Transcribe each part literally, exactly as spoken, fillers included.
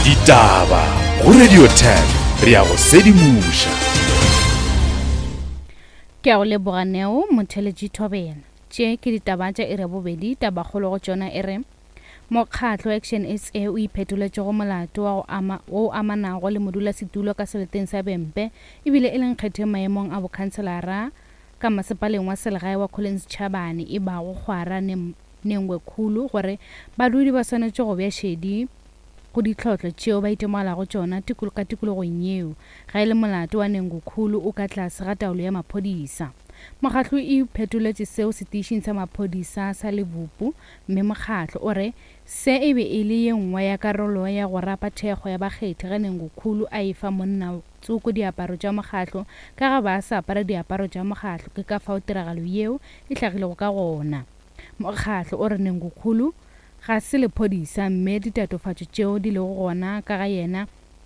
Ditaba go Radio ten re ya go sedimusha. Ke a o leboganeo Motheletši Thobela. Tše ke ditaba tša ere bobedi taba kgolo go tšona ere mokgatlo Action S A o iphetholetše go molato wa go ama o amanago le modulasetulo ka seleteng sa Bempe ebile e leng kgethe maemong a bokhanselara ka masepaleng wa selegae wa Collins Chabane e ba go kgwara nengwe khulu gore badudi ba swanetše go bja šedi go ditlhotlho tšeo ba itemogela go tšona ka tikologong yeo ga e le molato wa nengo khulu o ka tlase ga taolo ya maphodisa. Mokgatlo e iphetholetše seo setišing sa maphodisa sa Lebopo mme mokgatlo o re se e be e le ye nngwe ya karolo ya go rapa thekgo ya bakgethi ga nengo khulu a efa monna tsoko diaparo tša mokgatlo ka ga ba sa apara diaparo tša mokgatlo ke ka fao tiragalo yeo e hlagilego ka gona. Mokgatlo o re nengo khulu ga se lephodisa mme ditatofatšo tšeo di lego gona ka ga yena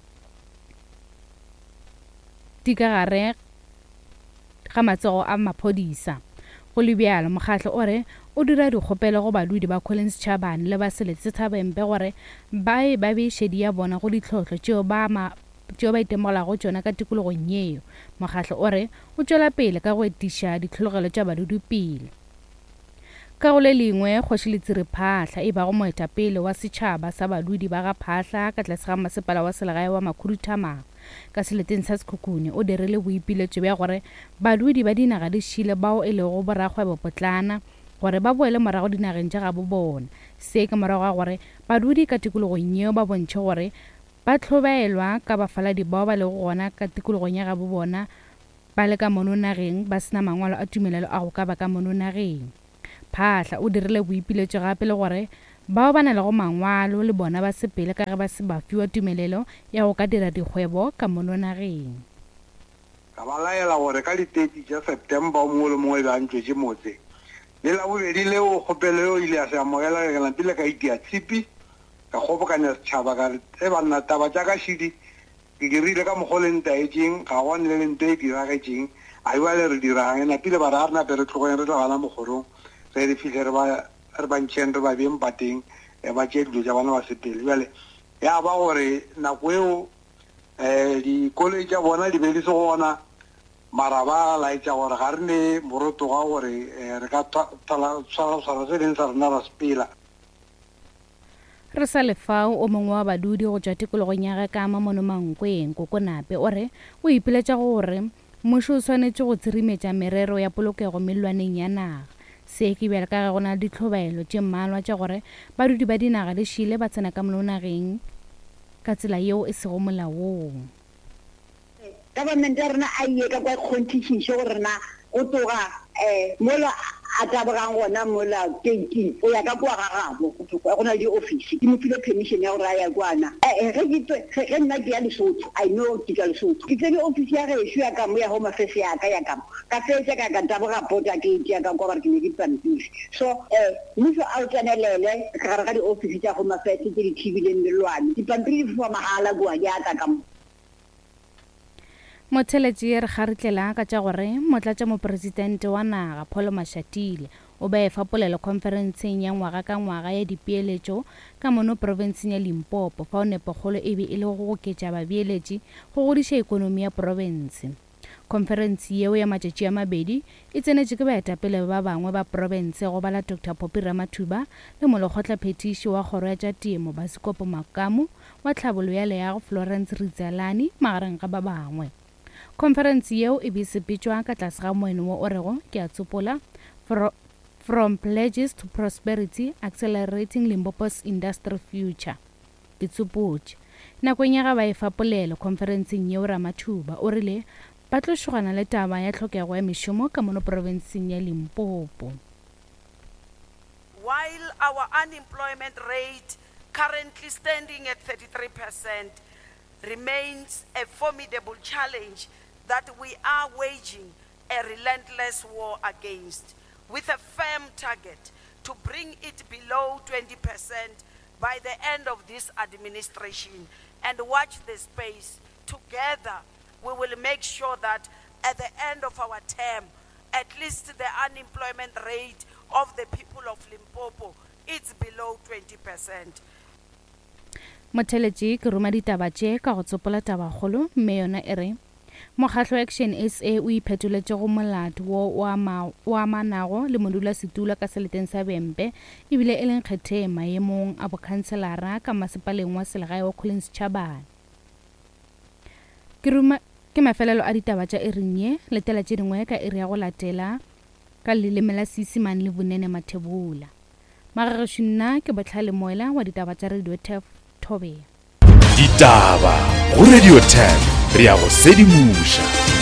di ka gare ga matsego a maphodisa. Go le bjalo mokgatlo o re o dira dikgopelo go badudi ba Collins Chabane le ba seletse sa Bempe gore ba e ba be šedi ya bona go ditlhotlho tšeo ba ma tšeo ba itemogela go tšona ka tikologong yeo. Mokgatlo o re o tšwela pele ka go etiša ditlhologelo tša badudi pele. Ka go le lengwe Kgoši Letsiri Phahla e ba go moetapele wa setšhaba sa badudi ba ga Phahla ka tlase ga masepala wa selegae wa Makhuduthamag ka seleteng sa Sekhukhune o dirile boipiletšo bja gore badudi ba dinaga di šile bao e lego borakgwebo potlana gore ba boele morago dinageng tša gabo bona. Se ke morago ga gore badudi ka tikologong yeo ba bontšhe gore ba tlhobaelwa ka bafaladi bao ba lego gona ka tikologong ya gabo bona ba le ka mononageng ba sena mangwalo a tumelelo a go ka ba ka mononageng. Phahla o dirile boipiletšo gape le gore bao ba na le go mangwalo le bona ba sepele ka ge ba se ba fiwa tumelelo ya go ka dira dikgwebo ka mononageng. Ka ba laela gore ka di-thirty tša September o mongwe le mongwe ba ntšwetše motse le la bobedi leo kgopelo eo ile ya se amogela ke lampile ka itia tshipi ka kgobokanya setšhaba ka re e banna taba tša ka šidi ke dirile ka mokgwa le ntaetšeng ga gwane le le nto e diragetšeng a iwa le re dirang e napile ba re a re nape re tlhogeng re tla bana mokgorong re re fihle re ba ntšheng re ba beng pateng ba tšee dilo tša bana ba sepele. Bjale ya ba gore nako eo um dikolo tša bona di be di se gona mara ba laetša gore ga re ne moroto ga gore re ka tshwara se leng sa rena ra sepela. Re sa lefao o mongwe wa badudi go tšwa tikologong ya ge ka Mamono Mankweng Kokonape o re o ipiletša gore mmušo o swanetše go tsirimetša merero ya polokego melwaneng ya naga. Se ke bjale ka ge go na ditlhobaelo tše mmalwa tša gore badudi ba dinaga di šile ba tsena ka mononageng ka tsela yeo e sego molaong. Government ya rena a ie ka kwa kgonthišiše gore rena go toga um mola a tabogang gona mola keiting o ya ka kwa ga gabo go na le di-office ke mofile permission ya gore a ya kwana ge nna ke ya Lesotho I know ke ka Lesotho ke tse di-office ya gešo ya kamo ya home affairs ya ka ya kamo ka fetša ka ka taboga pota ke itia ka kwa bare ke ne ke dipampiri so um mmušo a o tsenelele ka gare ga di-office tša home affairs tse di thibileng melwane dipampiri di fiwa mahala kua di ata kamo. Motheletši re kgaretlela ka tša gore motlatša mopresidente wa naga Pholo Mashatile o ba efa polelo konferenseng ya ngwaga ka ngwaga ya dipeeletšo ka mono provinseng ya Limpopo fao nepokgolo e be e le go oketša babeeletši go godiša ekonomi ya province. Konferense yeo ya matšatši a mabedi e tsenetše ke baetapele ba bangwe ba province go bala Doctor Phophi Ramathuba le molekgotla phetiši wa kgoro ya tša temo Basikopo Makamu wa tlhabolo ya leago Florence Rizalani magareng ga ba bangwe. Conference yeo e be sepetšwa ka tlase ga moeno wo o rego ke a tsopola From Pledges to Prosperity Accelerating Limpopo's Industry Future. Ke tsopotše nakong ya ga ba efa polelo konferenseng yeo Ramathuba o rile ba tlo šogana le taba ya tlhokego ya mešomo ka mono provinseng ya Limpopo. While our unemployment rate currently standing at thirty-three percent remains a formidable challenge that we are waging a relentless war against, with a firm target to bring it below twenty percent by the end of this administration. And watch this space. Together, we will make sure that at the end of our term, at least the unemployment rate of the people of Limpopo, it's below twenty percent. motheletši ke roma ditaba tše ka go tsopola tabakgolo mme yona e re mokgatlo Action S A o iphetoletse go molato wo o amanago le modulasetulo ka seleteng sa Bembe ebile e leng kgethe maemong a bokhanselara ka masepaleng wa selegae wa Collins Chabane. Ke ruma ke mafelelo a ditaba tša erinye letela tše dingwe ka iri ya go latela ka leleme la Seesimane le Bonene Mathebula. Magagešo nna ke Botlhale Moela wa ditaba tša Radio T F Thobela. Ditaba go Radio ten re a go sedimuša.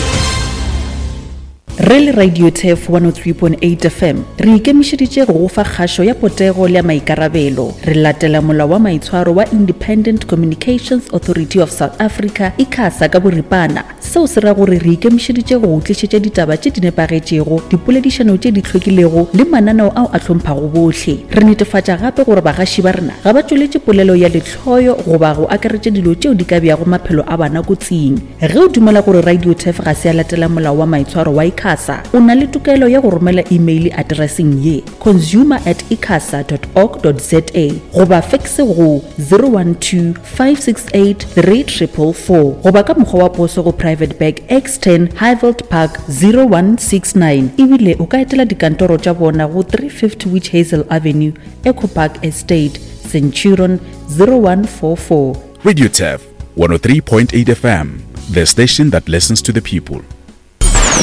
Re le Radio T F one oh three point eight F M re ikemišeditše go fa kgašo ya potego le ya maikarabelo. Re latela molao wa maitshwaro wa Independent Communications Authority of South Africa ICASA ka boripana. Seo se ra gore re ikemišeditše go tlišetša ditaba tše di nepagetšego, dipoledišano tše di hlwekilego le mananeo ao a hlomphang bohle. Re netefatša gape gore bagaši ba rena ga ba tšweletše polelo ya letlhoyo goba go akaretša dilo tšeo di ka beago maphelo a bana kotsing. Ge o dumela gore Radio T F ga se a latela molao wa maitshwaro wa ICASA, o na le tokelo ya go romela email addressing ye consumer at icasa dot org dot za goba faxe go zero one two five six eight three four four four goba ka mokgwa wa poso go Private Bag X ten Highveld Park zero one six nine. Ebile o ka etela dikantoro tša bona go three fifty Witch Hazel Avenue, Eco Park Estate, Centurion zero one four four. Radio T F one oh three point eight F M, the station that listens to the people.